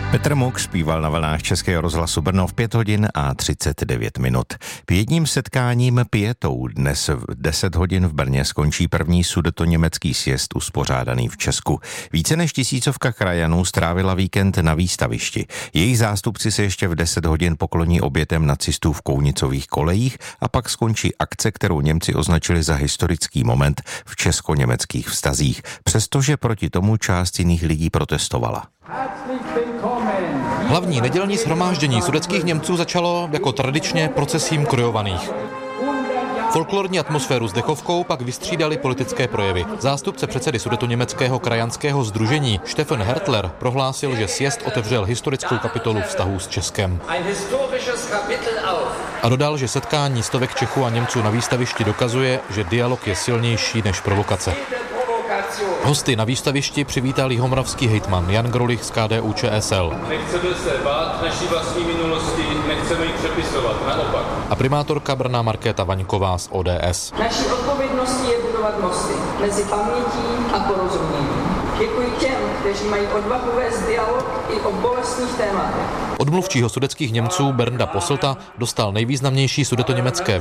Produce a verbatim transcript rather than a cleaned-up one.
Petr Muk zpíval na vlnách Českého rozhlasu Brno v pět hodin a třicet devět minut. Jedním setkáním pětou dnes v deset hodin v Brně skončí první sudetoněmecký sjezd uspořádaný v Česku. Více než tisícovka krajanů strávila víkend na výstavišti. Jejich zástupci se ještě v deset hodin pokloní obětem nacistů v Kounicových kolejích a pak skončí akce, kterou Němci označili za historický moment v česko-německých vztazích, přestože proti tomu část jiných lidí protestovala. Hlavní nedělní shromáždění sudetských Němců začalo jako tradičně procesím krojovaných. Folklorní atmosféru s dechovkou pak vystřídali politické projevy. Zástupce předsedy sudetoněmeckého krajanského sdružení Stefan Hertler prohlásil, že sjezd otevřel historickou kapitolu vztahů s Českem. A dodal, že setkání stovek Čechů a Němců na výstavišti dokazuje, že dialog je silnější než provokace. Hosty na výstavišti přivítal jihomoravský hejtman Jan Grolich z K D U Č S L. Nechceme se bát naší vlastní minulosti, nechceme ji přepisovat, naopak. A primátorka Brna Markéta Vaňková z O D S. Naší odpovědností je budovat mosty mezi pamětí a porozuměním. Děkuji těm, kteří mají odvahu vést dialog i o bolestných tématech. Od mluvčího sudetských Němců Bernda Posselta dostal nejvýznamnější sudetoněmecké